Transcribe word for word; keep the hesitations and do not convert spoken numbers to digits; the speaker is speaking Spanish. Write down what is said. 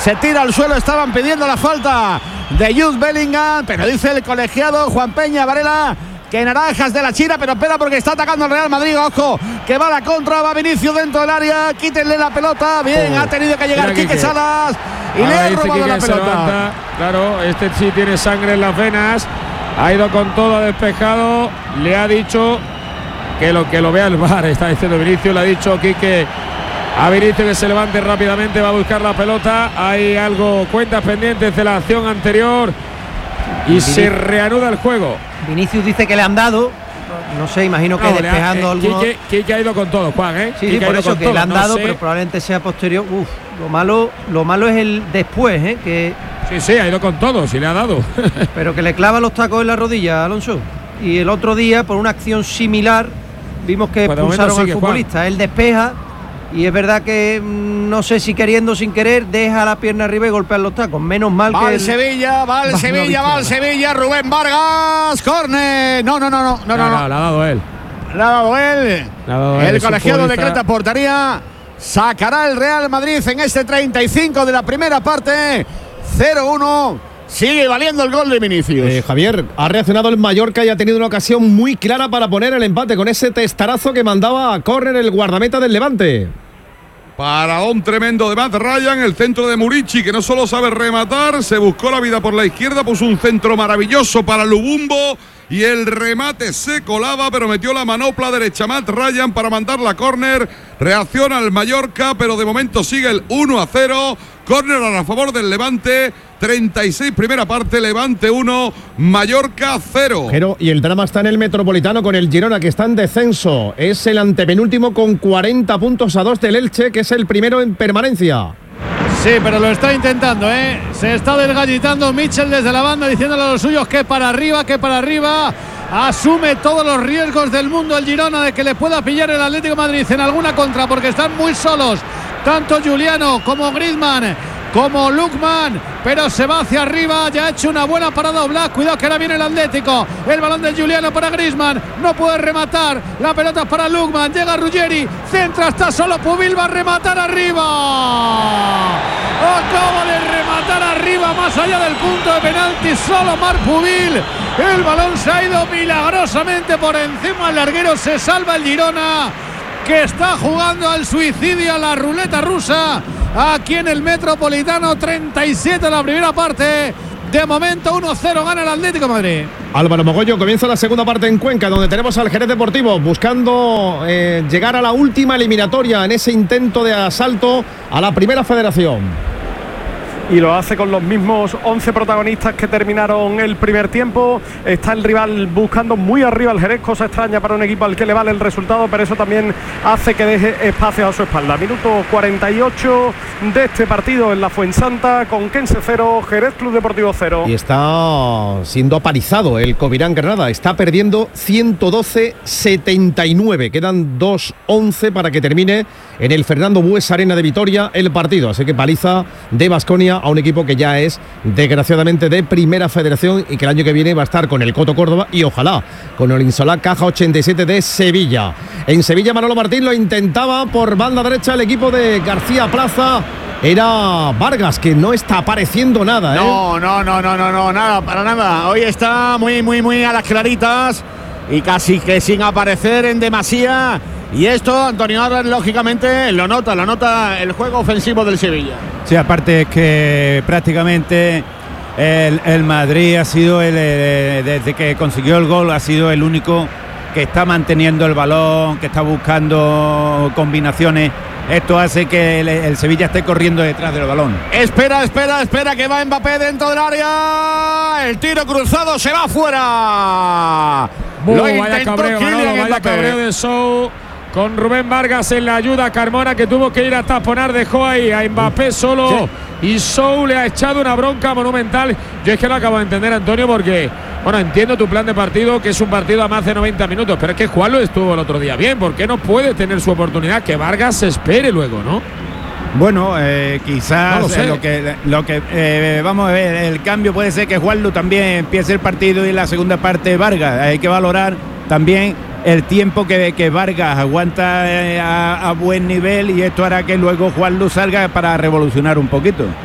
se tira al suelo. Estaban pidiendo la falta de Jude Bellingham, pero dice el colegiado Juan Peña Varela que naranjas de la China, pero espera porque está atacando el Real Madrid. Ojo, que va a la contra, va Vinicius dentro del área, quítenle la pelota. Bien, oh, ha tenido que llegar Quique Salas y le ha robado Quique la pelota. Levanta. Claro, este sí tiene sangre en las venas, ha ido con todo despejado, le ha dicho que lo que lo vea el V A R, está diciendo Vinicius, le ha dicho Quique a Vinicius que se levante rápidamente, va a buscar la pelota. Hay algo, cuentas pendientes de la acción anterior y Vinicius, se reanuda el juego. Vinicius dice que le han dado, no sé, imagino que no, despejando ha, eh, algunos. Quique, Quique ha ido con todo, Juan, ¿eh? Sí, sí, por eso que todo. Le han dado, no sé, pero probablemente sea posterior. Uf, lo malo, lo malo es el después, ¿eh? Que sí, sí, ha ido con todo, sí le ha dado. Pero que le clava los tacos en la rodilla, Alonso. Y el otro día, por una acción similar, vimos que pues expulsaron al futbolista. Juan. Él despeja. Y es verdad que no sé si queriendo o sin querer deja la pierna arriba y golpea los tacos. Menos mal va que el el Sevilla, va el Sevilla, va el Sevilla. Rubén Vargas, córner. No, no, no, no, no, no, no. La ha dado él. La ha dado él. La ha dado el él, colegiado decreta portería. Sacará el Real Madrid en este treinta y cinco de la primera parte. cero uno. Sigue valiendo el gol de Vinicius. Eh, Javier, ha reaccionado el Mallorca y ha tenido una ocasión muy clara para poner el empate con ese testarazo que mandaba a córner el guardameta del Levante. Paraón tremendo de Matt Ryan, el centro de Murici, que no solo sabe rematar, se buscó la vida por la izquierda, puso un centro maravilloso para Lubumbo y el remate se colaba, pero metió la manopla derecha Matt Ryan para mandar la córner. Reacciona el Mallorca, pero de momento sigue el uno a cero. Córner a favor del Levante. treinta y seis primera parte, Levante uno, Mallorca cero. Pero y el drama está en el Metropolitano con el Girona, que está en descenso. Es el antepenúltimo con cuarenta puntos a dos del Elche, que es el primero en permanencia. Sí, pero lo está intentando, ¿eh? Se está desgallitando Mitchell desde la banda, diciéndole a los suyos que para arriba, que para arriba. Asume todos los riesgos del mundo el Girona de que le pueda pillar el Atlético de Madrid en alguna contra, porque están muy solos, tanto Juliano como Griezmann, como Lookman, pero se va hacia arriba. Ya ha hecho una buena parada Oblak. Cuidado que ahora viene el Atlético. El balón de Juliano para Griezmann. No puede rematar. La pelota es para Lookman. Llega Ruggeri. Centra, está solo Pubil. Va a rematar arriba. Acaba de rematar arriba, más allá del punto de penalti. Solo Marc Pubil. El balón se ha ido milagrosamente por encima del larguero. Se salva el Girona, que está jugando al suicidio, a la ruleta rusa, aquí en el Metropolitano. Treinta y siete la primera parte. De momento uno cero gana el Atlético de Madrid. Álvaro Mogollo, comienza la segunda parte en Cuenca, donde tenemos al Jerez Deportivo buscando eh, llegar a la última eliminatoria en ese intento de asalto a la Primera Federación. Y lo hace con los mismos once protagonistas que terminaron el primer tiempo. Está el rival buscando muy arriba al Jerez, cosa extraña para un equipo al que le vale el resultado, pero eso también hace que deje espacio a su espalda. Minuto cuarenta y ocho de este partido en la Fuensanta, con Kense cero, Jerez Club Deportivo cero. Y está siendo aparizado el Covirán Granada, está perdiendo ciento doce a setenta y nueve. Quedan dos once para que termine en el Fernando Bues Arena de Vitoria el partido, así que paliza de Baskonia a un equipo que ya es desgraciadamente de Primera Federación y que el año que viene va a estar con el Coto Córdoba y ojalá con el Insolá Caja ochenta y siete de Sevilla. En Sevilla Manolo Martín lo intentaba por banda derecha el equipo de García Plaza. Era Vargas, que no está apareciendo nada, ¿eh? No, no, no, no, no, no, nada, para nada. Hoy está muy, muy, muy a las claritas y casi que sin aparecer en demasía. Y esto, Antonio Álvarez, lógicamente, lo nota, lo nota el juego ofensivo del Sevilla. Sí, aparte es que prácticamente el, el Madrid ha sido, el, el, desde que consiguió el gol, ha sido el único que está manteniendo el balón, que está buscando combinaciones. Esto hace que el, el Sevilla esté corriendo detrás del balón. Espera, espera, espera, que va Mbappé dentro del área. El tiro cruzado se va fuera. Lo vaya cabreo, Manolo, vaya cabreo de Sou. Con Rubén Vargas en la ayuda, Carmona, que tuvo que ir a taponar, dejó ahí a Mbappé solo. Sí. Y Sou le ha echado una bronca monumental. Yo es que lo acabo de entender, Antonio, porque, bueno, entiendo tu plan de partido, que es un partido a más de noventa minutos, pero es que Juan lo estuvo el otro día bien. ¿Por qué no puede tener su oportunidad? Que Vargas se espere luego, ¿no? Bueno, eh, quizás no lo, eh, lo que, lo que eh, vamos a ver, el cambio puede ser que Juanlu también empiece el partido y la segunda parte Vargas. Hay que valorar también el tiempo que, que Vargas aguanta eh, a, a buen nivel, y esto hará que luego Juanlu salga para revolucionar un poquito.